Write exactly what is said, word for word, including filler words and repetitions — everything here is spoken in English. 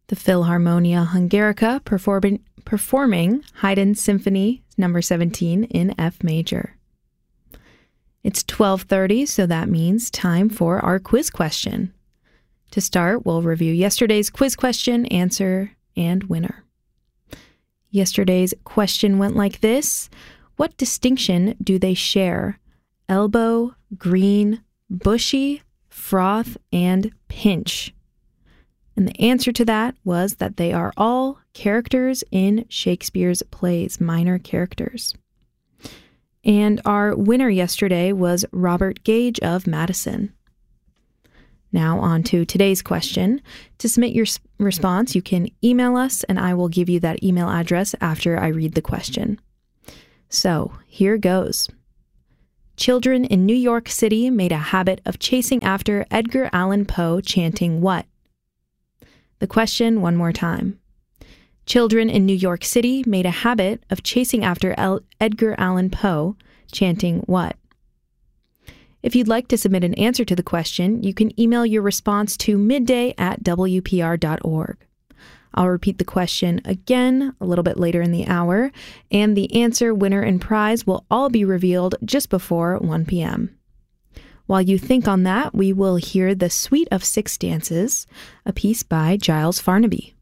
the Philharmonia Hungarica performing, performing Haydn Symphony number seventeen in F major. It's twelve thirty, so that means time for our quiz question. To start, we'll review yesterday's quiz question, answer, and winner. Yesterday's question went like this. What distinction do they share? Elbow, green, bushy, froth, and pinch. And the answer to that was that they are all characters in Shakespeare's plays, minor characters. And our winner yesterday was Robert Gage of Madison. Now on to today's question. To submit your response, you can email us, and I will give you that email address after I read the question. So, here goes. Children in New York City made a habit of chasing after Edgar Allan Poe, chanting what? The question one more time. Children in New York City made a habit of chasing after El- Edgar Allan Poe, chanting what? If you'd like to submit an answer to the question, you can email your response to midday at w p r dot org. I'll repeat the question again a little bit later in the hour, and the answer, winner, and prize will all be revealed just before one p.m. While you think on that, we will hear The Suite of Six Dances, a piece by Giles Farnaby.